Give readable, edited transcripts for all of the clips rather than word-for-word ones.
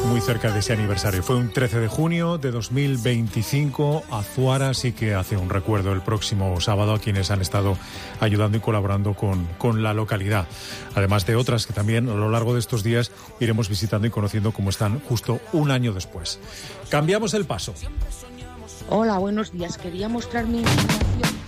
muy cerca de ese aniversario. Fue un 13 de junio de 2025. Azuara sí que hace un recuerdo el próximo sábado a quienes han estado ayudando y colaborando con la localidad. Además de otras que también a lo largo de estos días iremos visitando y conociendo cómo están justo un año después. Cambiamos el paso. Hola, buenos días. Quería mostrar mi indignación.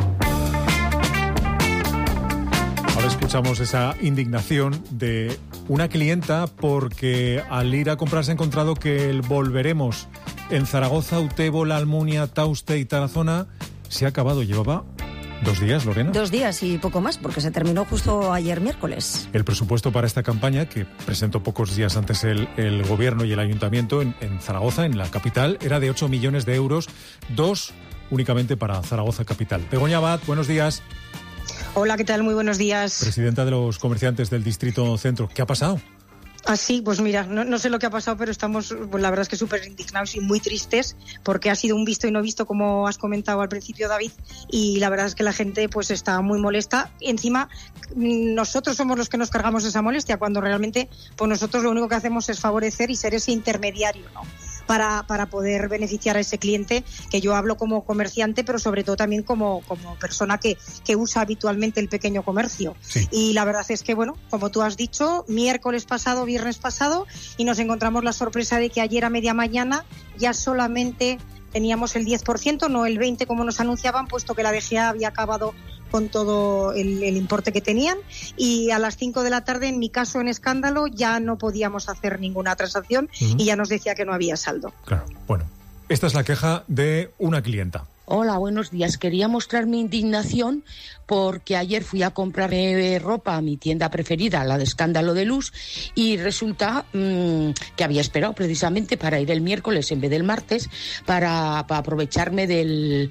Ahora escuchamos esa indignación de una clienta porque al ir a comprar se ha encontrado que el Volveremos en Zaragoza, Utebo, La Almunia, Tauste y Tarazona se ha acabado. Llevaba 2 días, Lorena. 2 días y poco más, porque se terminó justo ayer miércoles. El presupuesto para esta campaña, que presentó pocos días antes el Gobierno y el Ayuntamiento en Zaragoza, en la capital, era de 8 millones de euros, 2 únicamente para Zaragoza capital. Begoña Abad, buenos días. Hola, ¿qué tal? Muy buenos días. Presidenta de los comerciantes del Distrito Centro. ¿Qué ha pasado? Sí, pues mira, no sé lo que ha pasado, pero estamos, pues la verdad es que súper indignados y muy tristes, porque ha sido un visto y no visto, como has comentado al principio, David, y la verdad es que la gente pues está muy molesta. Encima, nosotros somos los que nos cargamos de esa molestia, cuando realmente pues nosotros lo único que hacemos es favorecer y ser ese intermediario, ¿no?, para poder beneficiar a ese cliente, que yo hablo como comerciante, pero sobre todo también como persona que usa habitualmente el pequeño comercio. Sí. Y la verdad es que, bueno, como tú has dicho, viernes pasado, y nos encontramos la sorpresa de que ayer a media mañana ya solamente teníamos el 10%, no el 20% como nos anunciaban, puesto que la DGA había acabado con todo el importe que tenían, y a las 5 de la tarde, en mi caso en escándalo, ya no podíamos hacer ninguna transacción y ya nos decía que no había saldo. Claro, bueno, esta es la queja de una clienta. Hola, buenos días. Quería mostrar mi indignación porque ayer fui a comprar ropa a mi tienda preferida, la de Escándalo de Luz, y resulta que había esperado precisamente para ir el miércoles en vez del martes para aprovecharme del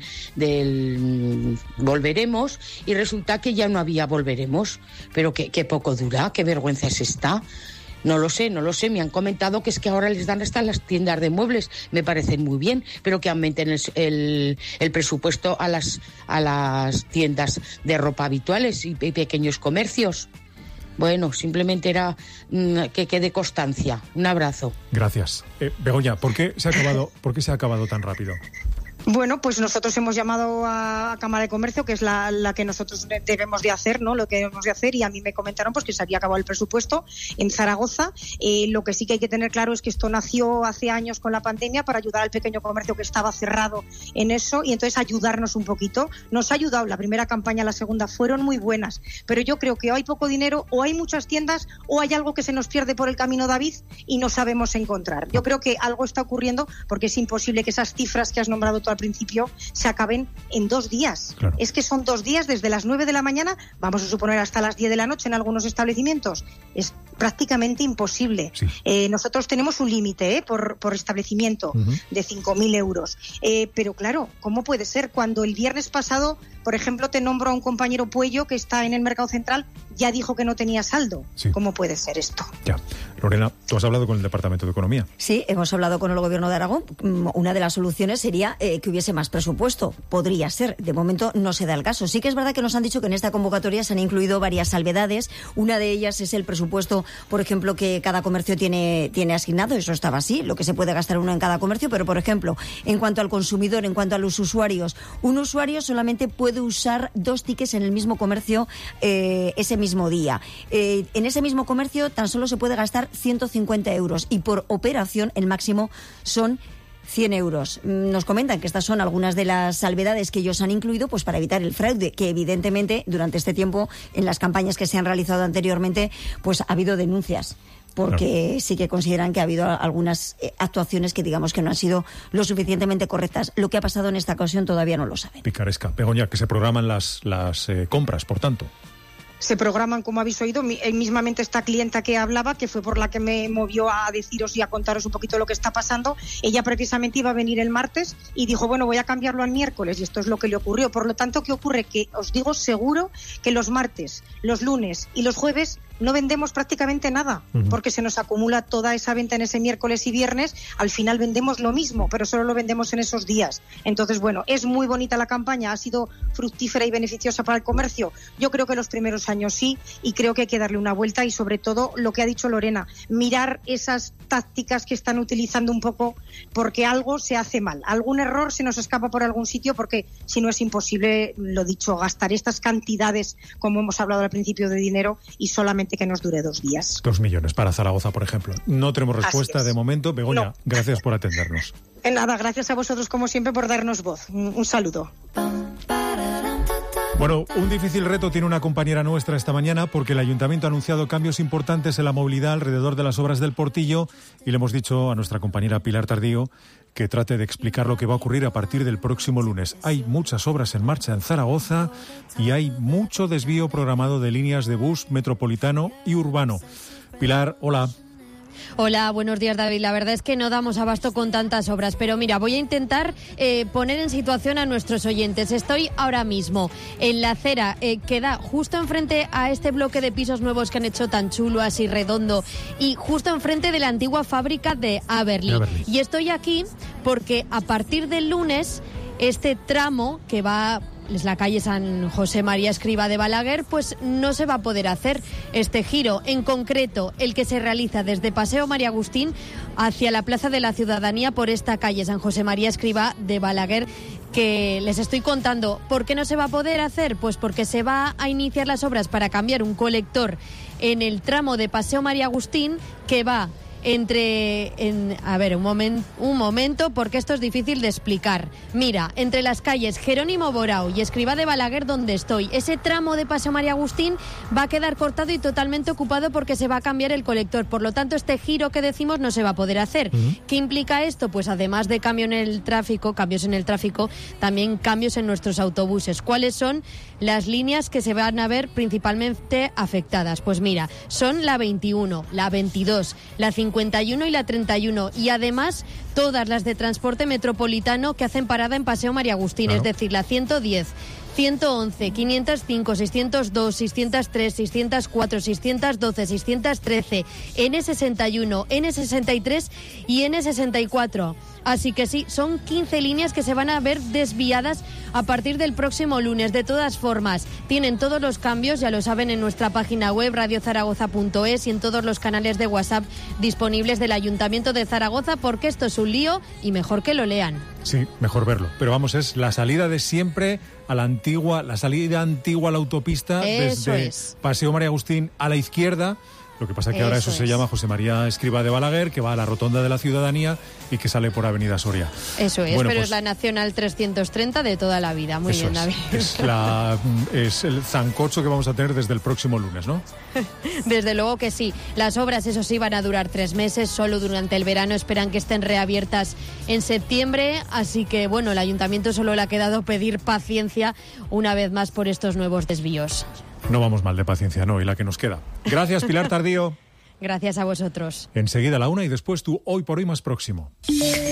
Volveremos, y resulta que ya no había Volveremos. Pero qué poco dura, qué vergüenza es esta. No lo sé, me han comentado que es que ahora les dan hasta las tiendas de muebles, me parecen muy bien, pero que aumenten el presupuesto a las tiendas de ropa habituales y pequeños comercios. Bueno, simplemente era que quede constancia. Un abrazo. Gracias. Begoña, ¿por qué se ha acabado tan rápido? Bueno, pues nosotros hemos llamado a Cámara de Comercio, que es la que nosotros debemos de hacer, ¿no? Lo que debemos de hacer, y a mí me comentaron pues que se había acabado el presupuesto en Zaragoza. Lo que sí que hay que tener claro es que esto nació hace años con la pandemia para ayudar al pequeño comercio que estaba cerrado en eso, y entonces ayudarnos un poquito. Nos ha ayudado la primera campaña, la segunda fueron muy buenas, pero yo creo que o hay poco dinero, o hay muchas tiendas, o hay algo que se nos pierde por el camino, David, y no sabemos encontrar. Yo creo que algo está ocurriendo, porque es imposible que esas cifras que has nombrado tú al principio se acaben en 2 días. Claro. Es que son 2 días desde las 9 de la mañana, vamos a suponer hasta las 10 de la noche en algunos establecimientos. Es prácticamente imposible. Sí. Nosotros tenemos un límite por establecimiento de 5.000 euros. Pero claro, ¿cómo puede ser cuando el viernes pasado, por ejemplo, te nombro a un compañero Puello que está en el Mercado Central, ya dijo que no tenía saldo? Sí. ¿Cómo puede ser esto? Ya. Lorena, tú has hablado con el Departamento de Economía. Sí, hemos hablado con el Gobierno de Aragón. Una de las soluciones sería que hubiese más presupuesto. Podría ser. De momento no se da el caso. Sí que es verdad que nos han dicho que en esta convocatoria se han incluido varias salvedades. Una de ellas es el presupuesto, por ejemplo, que cada comercio tiene asignado. Eso estaba así, lo que se puede gastar uno en cada comercio. Pero, por ejemplo, en cuanto al consumidor, en cuanto a los usuarios, un usuario solamente puede usar 2 tickets en el mismo comercio ese mismo día. En ese mismo comercio tan solo se puede gastar 150 euros, y por operación el máximo son 100 euros. Nos comentan que estas son algunas de las salvedades que ellos han incluido pues para evitar el fraude, que evidentemente durante este tiempo en las campañas que se han realizado anteriormente pues ha habido denuncias, porque claro, sí que consideran que ha habido algunas actuaciones que digamos que no han sido lo suficientemente correctas. Lo que ha pasado en esta ocasión todavía no lo saben. Picaresca. Begoña, que se programan las compras, por tanto. Se programan, como habéis oído, mismamente esta clienta que hablaba, que fue por la que me movió a deciros y a contaros un poquito lo que está pasando. Ella precisamente iba a venir el martes y dijo, bueno, voy a cambiarlo al miércoles, y esto es lo que le ocurrió. Por lo tanto, ¿qué ocurre? Que os digo seguro que los martes, los lunes y los jueves no vendemos prácticamente nada, porque se nos acumula toda esa venta en ese miércoles y viernes. Al final vendemos lo mismo, pero solo lo vendemos en esos días. Entonces, bueno, es muy bonita la campaña, ha sido fructífera y beneficiosa para el comercio. Yo creo que los primeros años sí, y creo que hay que darle una vuelta, y sobre todo lo que ha dicho Lorena, mirar esas tácticas que están utilizando un poco porque algo se hace mal, algún error se nos escapa por algún sitio, porque si no es imposible, lo dicho, gastar estas cantidades, como hemos hablado al principio, de dinero y solamente que nos dure 2 días. 2 millones para Zaragoza, por ejemplo. No tenemos respuesta de momento. Begoña, no. Gracias por atendernos. Nada, gracias a vosotros como siempre por darnos voz. Un saludo. Bueno, un difícil reto tiene una compañera nuestra esta mañana porque el Ayuntamiento ha anunciado cambios importantes en la movilidad alrededor de las obras del Portillo y le hemos dicho a nuestra compañera Pilar Tardío que trate de explicar lo que va a ocurrir a partir del próximo lunes. Hay muchas obras en marcha en Zaragoza y hay mucho desvío programado de líneas de bus metropolitano y urbano. Pilar, hola. Hola, buenos días, David. La verdad es que no damos abasto con tantas obras, pero mira, voy a intentar poner en situación a nuestros oyentes. Estoy ahora mismo en la acera que da justo enfrente a este bloque de pisos nuevos que han hecho tan chulo, así redondo, y justo enfrente de la antigua fábrica de Aberli. Y estoy aquí porque a partir del lunes este tramo que va... es la calle San José María Escrivá de Balaguer, pues no se va a poder hacer este giro. En concreto, el que se realiza desde Paseo María Agustín hacia la Plaza de la Ciudadanía por esta calle San José María Escrivá de Balaguer, que les estoy contando. ¿Por qué no se va a poder hacer? Pues porque se va a iniciar las obras para cambiar un colector en el tramo de Paseo María Agustín que va un momento, porque esto es difícil de explicar. Mira, entre las calles Jerónimo Borao y Escrivá de Balaguer, donde estoy, ese tramo de Paseo María Agustín va a quedar cortado y totalmente ocupado porque se va a cambiar el colector. Por lo tanto, este giro que decimos no se va a poder hacer. ¿Qué implica esto? Pues además de cambios en el tráfico, también cambios en nuestros autobuses. ¿Cuáles son las líneas que se van a ver principalmente afectadas? Pues mira, son la 21, la 22, la 51 y la 31, y además todas las de transporte metropolitano que hacen parada en Paseo María Agustín, claro. Es decir, la 110, 111, 505, 602, 603, 604, 612, 613, N61, N63 y N64. Así que sí, son 15 líneas que se van a ver desviadas a partir del próximo lunes. De todas formas, tienen todos los cambios, ya lo saben, en nuestra página web radiozaragoza.es y en todos los canales de WhatsApp disponibles del Ayuntamiento de Zaragoza, porque esto es un lío y mejor que lo lean. Sí, mejor verlo. Pero vamos, es la salida de siempre a la salida antigua a la autopista. Eso desde es. Paseo María Agustín a la izquierda. Lo que pasa es que ahora eso se llama José María Escrivá de Balaguer, que va a la Rotonda de la Ciudadanía y que sale por Avenida Soria. Eso es, bueno, pero pues, es la Nacional 330 de toda la vida. Muy bien, David. Es el zancocho que vamos a tener desde el próximo lunes, ¿no? Desde luego que sí. Las obras, eso sí, van a durar 3 meses, solo durante el verano. Esperan que estén reabiertas en septiembre. Así que, bueno, el Ayuntamiento solo le ha quedado pedir paciencia una vez más por estos nuevos desvíos. No vamos mal de paciencia, no, y la que nos queda. Gracias, Pilar Tardío. Gracias a vosotros. Enseguida la 1 y después tu Hoy por Hoy más próximo.